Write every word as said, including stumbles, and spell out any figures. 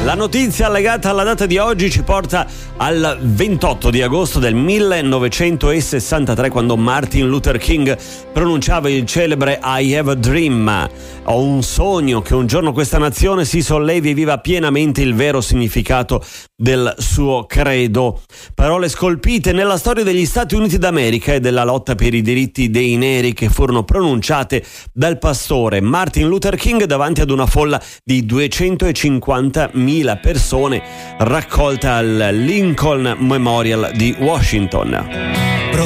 La notizia legata alla data di oggi ci porta al ventotto di agosto del millenovecentosessantatré, quando Martin Luther King pronunciava il celebre I have a dream. Ho un sogno che un giorno questa nazione si sollevi e viva pienamente il vero significato del suo credo. Parole scolpite nella storia degli Stati Uniti d'America e della lotta per i diritti dei neri, che furono pronunciate dal pastore Martin Luther King davanti ad una folla di duecentocinquantamila persone raccolta al Lincoln Memorial di Washington.